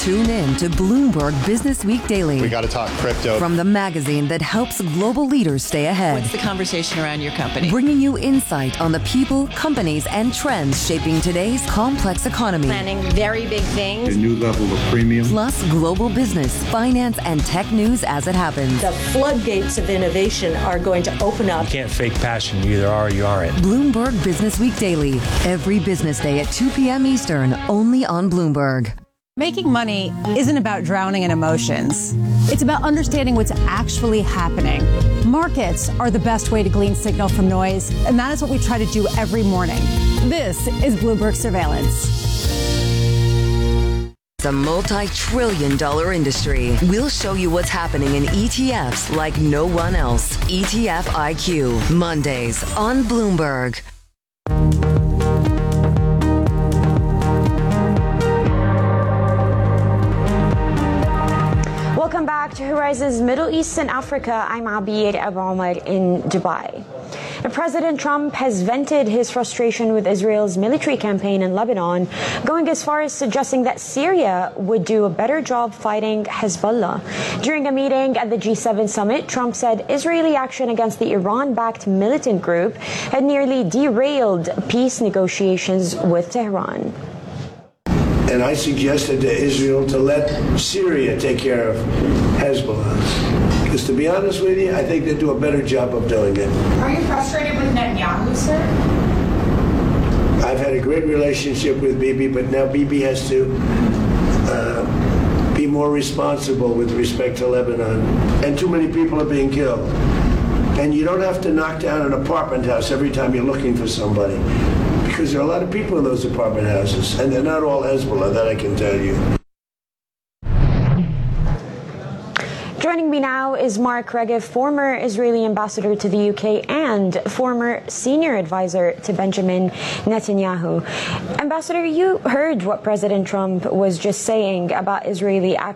Tune in to Bloomberg Business Week Daily. We got to talk crypto. From the magazine that helps global leaders stay ahead. What's the conversation around your company? Bringing you insight on the people, companies, and trends shaping today's complex economy. Planning very big things. A new level of premium. Plus global business, finance, and tech news as it happens. The floodgates of innovation are going to open up. You can't fake passion. You either are or you aren't. Bloomberg Business Week Daily. Every business day at 2 p.m. Eastern, only on Bloomberg. Making money isn't about drowning in emotions. It's about understanding what's actually happening. Markets are the best way to glean signal from noise, and that is what we try to do every morning. This is Bloomberg Surveillance. It's a multi-trillion-dollar industry. We'll show you what's happening in ETFs like no one else. ETF IQ, Mondays on Bloomberg. Welcome back to Horizon's Middle East and Africa. I'm Abir Abu Omar in Dubai. President Trump has vented his frustration with Israel's military campaign in Lebanon, going as far as suggesting that Syria would do a better job fighting Hezbollah. During a meeting at the G7 summit, Trump said Israeli action against the Iran-backed militant group had nearly derailed peace negotiations with Tehran. And I suggested to Israel to let Syria take care of Hezbollah. Because to be honest with you, I think they do a better job of doing it. Are you frustrated with Netanyahu, sir? I've had a great relationship with Bibi, but now Bibi has to be more responsible with respect to Lebanon. And too many people are being killed. And you don't have to knock down an apartment house every time you're looking for somebody. Because there are a lot of people in those apartment houses, and they're not all Hezbollah, that I can tell you. Joining me now is Mark Regev, former Israeli ambassador to the UK and former senior advisor to Benjamin Netanyahu. Ambassador, you heard what President Trump was just saying about Israeli action